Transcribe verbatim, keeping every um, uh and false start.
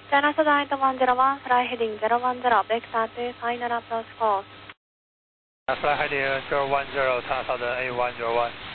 China Southern one zero one, fly heading zero one zero, back start, final approach course. Fly heading zero one zero, China Southern A one zero one.